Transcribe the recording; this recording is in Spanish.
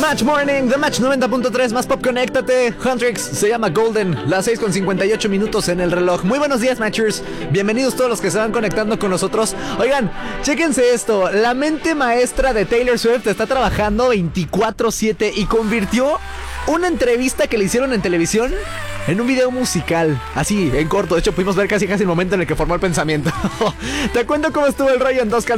Match Morning, The Match 90.3, más pop, conéctate. Huntrix se llama Golden, las 6:58 minutos en el reloj. Muy buenos días, Matchers. Bienvenidos todos los que se van conectando con nosotros. Oigan, chéquense esto. La mente maestra de Taylor Swift está trabajando 24/7 y convirtió una entrevista que le hicieron en televisión en un video musical, así, en corto. De hecho, pudimos ver casi el momento en el que formó el pensamiento. Te cuento cómo estuvo el rollo en dos canciones.